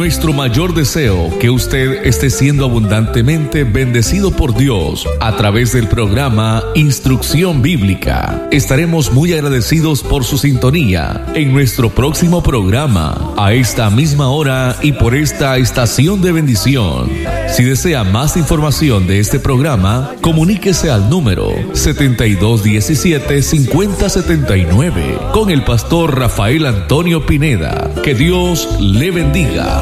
nuestro mayor deseo que usted esté siendo abundantemente bendecido por Dios a través del programa Instrucción Bíblica. Estaremos muy agradecidos por su sintonía en nuestro próximo programa, a esta misma hora y por esta estación de bendición. Si desea más información de este programa, comuníquese al número 7217-5079 con el pastor Rafael Antonio Pineda. Que Dios le bendiga.